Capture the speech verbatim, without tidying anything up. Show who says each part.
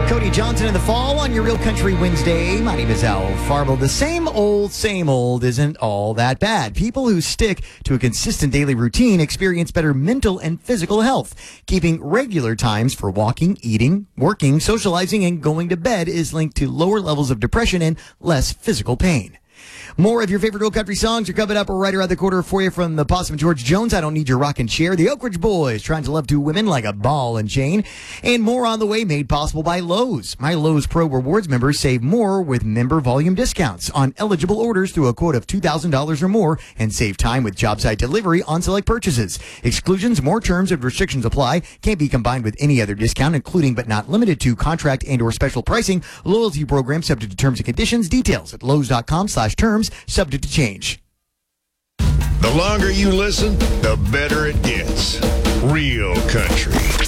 Speaker 1: Cody Johnson in the fall on your Real Country Wednesday. My name is Al Farble. The same old, same old isn't all that bad. People who stick to a consistent daily routine experience better mental and physical health. Keeping regular times for walking, eating, working, socializing, and going to bed is linked to lower levels of depression and less physical pain. More of your favorite Real Country songs are coming up right around the corner for you from the Possum and George Jones. I Don't Need Your Rockin' Chair. The Oak Ridge Boys, Trying to Love Two Women Like a Ball and Chain. And more on the way, made possible by Lowe's. My Lowe's Pro Rewards members save more with member volume discounts on eligible orders through a quote of two thousand dollars or more, and save time with job site delivery on select purchases. Exclusions, more terms and restrictions apply. Can't be combined with any other discount, including but not limited to contract and or special pricing. Loyalty program subject to terms and conditions. Details at Lowe's.com slash terms. Subject to change.
Speaker 2: The longer you listen, the better it gets. Real Country.